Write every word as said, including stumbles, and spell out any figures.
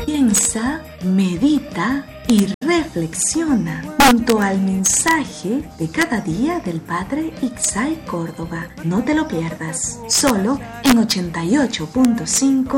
Piensa, medita y reflexiona junto al mensaje de cada día del Padre Itzhak Córdoba. No te lo pierdas, solo en ochenta y ocho punto cinco